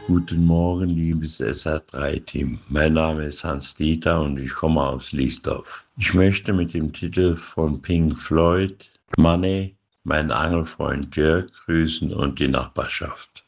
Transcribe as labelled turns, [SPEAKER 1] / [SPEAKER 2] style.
[SPEAKER 1] Guten Morgen, liebes SA3-Team. Mein Name ist Hans-Dieter und ich komme aus Liesdorf. Ich möchte mit dem Titel von Pink Floyd Money meinen Angelfreund Jörg grüßen und die Nachbarschaft.